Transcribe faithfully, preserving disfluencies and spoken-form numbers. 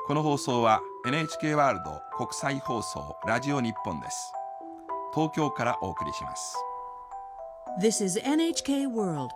この放送は エヌエイチケー ワールド国際放送ラジオ日本です。東京からお送りします。 This is エヌエイチケー World